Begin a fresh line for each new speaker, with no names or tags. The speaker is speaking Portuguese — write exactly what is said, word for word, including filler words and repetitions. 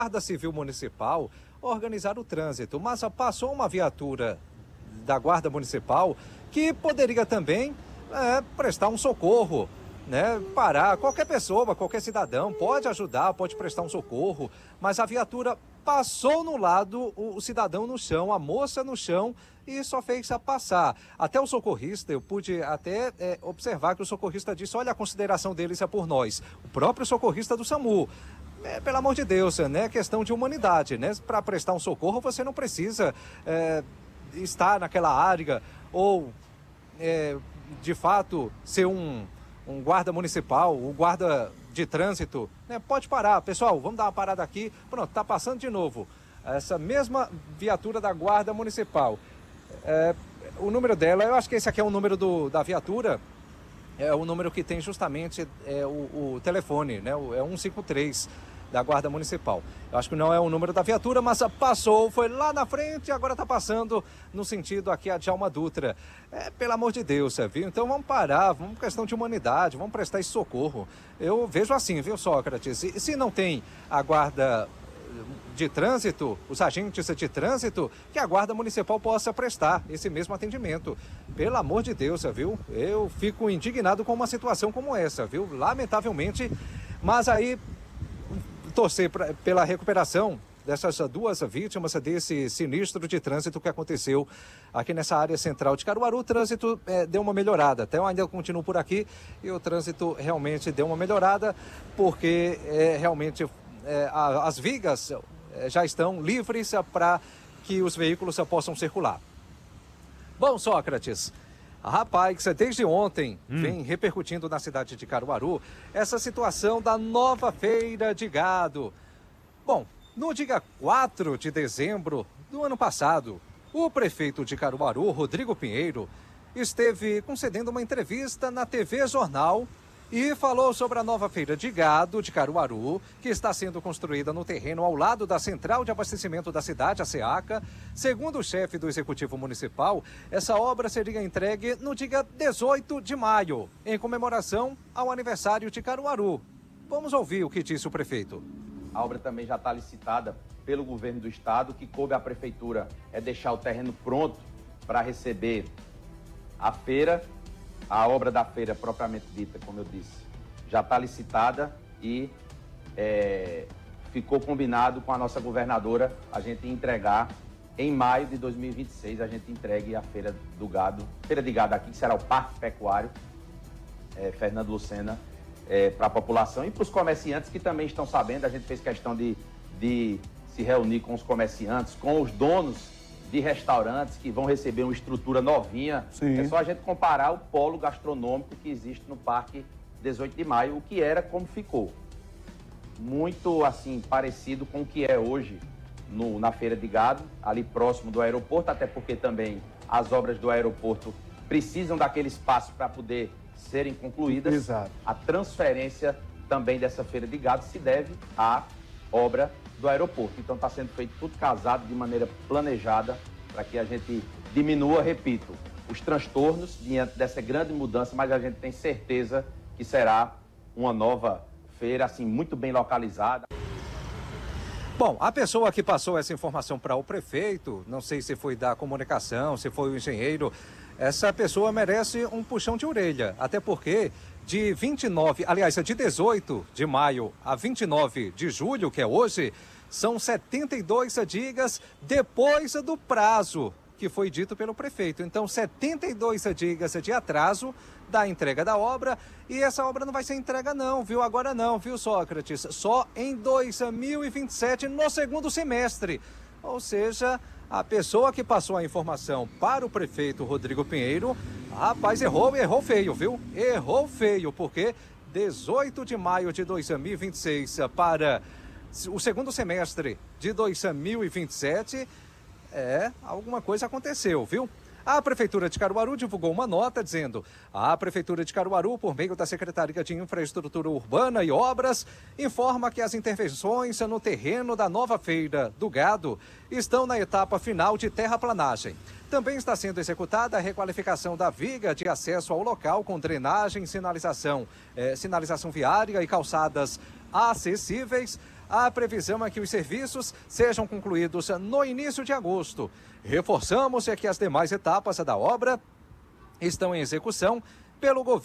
Guarda Civil Municipal organizar o trânsito, mas passou uma viatura da Guarda Municipal que poderia também é, prestar um socorro, né? Parar, qualquer pessoa, qualquer cidadão pode ajudar, pode prestar um socorro, mas a viatura passou no lado, o, o cidadão no chão, a moça no chão e só fez a passar. Até o socorrista, eu pude até é, observar que o socorrista disse, olha a consideração deles é por nós, o próprio socorrista do SAMU. É, pelo amor de Deus, né? Questão de humanidade, né? Para prestar um socorro, você não precisa é, estar naquela área ou, é, de fato, ser um, um guarda municipal, um guarda de trânsito, né? Pode parar. Pessoal, vamos dar uma parada aqui. Pronto, tá passando de novo. Essa mesma viatura da Guarda Municipal. É, o número dela, eu acho que esse aqui é o número do, da viatura, é o número que tem justamente é, o, o telefone, né? O, é cento e cinquenta e três da Guarda Municipal. Eu acho que não é o número da viatura, mas passou, foi lá na frente e agora está passando no sentido aqui a Djalma Dutra. É, pelo amor de Deus, viu? Então vamos parar, vamos questão de humanidade, vamos prestar esse socorro. Eu vejo assim, viu, Sócrates? E se não tem a Guarda de Trânsito, os agentes de trânsito, que a Guarda Municipal possa prestar esse mesmo atendimento. Pelo amor de Deus, viu? Eu fico indignado com uma situação como essa, viu? Lamentavelmente, mas aí torcer pra, pela recuperação dessas duas vítimas desse sinistro de trânsito que aconteceu aqui nessa área central de Caruaru. O trânsito é, deu uma melhorada, até eu ainda continuo por aqui e o trânsito realmente deu uma melhorada, porque é, realmente é, a, as vigas é, já estão livres para que os veículos possam circular. Bom, Sócrates, rapaz, desde ontem hum. vem repercutindo na cidade de Caruaru essa situação da nova feira de gado. Bom, no dia quatro de dezembro do ano passado, o prefeito de Caruaru, Rodrigo Pinheiro, esteve concedendo uma entrevista na T V Jornal e falou sobre a nova feira de gado de Caruaru, que está sendo construída no terreno ao lado da Central de Abastecimento da cidade, a SEACA. Segundo o chefe do Executivo Municipal, essa obra seria entregue no dia dezoito de maio, em comemoração ao aniversário de Caruaru. Vamos ouvir o que disse o prefeito.
A obra também já está licitada pelo governo do estado, que coube à prefeitura é deixar o terreno pronto para receber a feira. A obra da feira propriamente dita, como eu disse, já está licitada e é, ficou combinado com a nossa governadora a gente entregar em maio de dois mil e vinte e seis, a gente entregue a feira do gado, feira de gado aqui, que será o Parque Pecuário, é, Fernando Lucena, é, para a população e para os comerciantes que também estão sabendo. A gente fez questão de, de se reunir com os comerciantes, com os donos de restaurantes que vão receber uma estrutura novinha. Sim. É só a gente comparar o polo gastronômico que existe no Parque dezoito de maio, o que era, como ficou. Muito, assim, parecido com o que é hoje no, na Feira de Gado, ali próximo do aeroporto, até porque também as obras do aeroporto precisam daquele espaço para poder serem concluídas. Exato. A transferência também dessa Feira de Gado se deve à obra do aeroporto. Então está sendo feito tudo casado de maneira planejada para que a gente diminua, repito, os transtornos diante dessa grande mudança, mas a gente tem certeza que será uma nova feira, assim, muito bem localizada.
Bom, a pessoa que passou essa informação para o prefeito, não sei se foi da comunicação, se foi o engenheiro, essa pessoa merece um puxão de orelha, até porque de vinte e nove, aliás, de dezoito de maio a vinte e nove de julho, que é hoje, são setenta e dois dias depois do prazo que foi dito pelo prefeito. Então, setenta e dois dias de atraso da entrega da obra, e essa obra não vai ser entrega não, viu? Agora não, viu, Sócrates? Só em dois mil e vinte e sete, no segundo semestre. Ou seja, a pessoa que passou a informação para o prefeito Rodrigo Pinheiro, rapaz, errou, errou feio, viu? Errou feio, porque dezoito de maio de dois mil e vinte e seis para o segundo semestre de dois mil e vinte e sete, é, alguma coisa aconteceu, viu? A Prefeitura de Caruaru divulgou uma nota dizendo: a Prefeitura de Caruaru, por meio da Secretaria de Infraestrutura Urbana e Obras, informa que as intervenções no terreno da nova Feira do Gado estão na etapa final de terraplanagem. Também está sendo executada a requalificação da viga de acesso ao local com drenagem, sinalização, eh, sinalização viária e calçadas acessíveis. a previsão é que os serviços sejam concluídos no início de agosto. Reforçamos que as demais etapas da obra estão em execução pelo governo.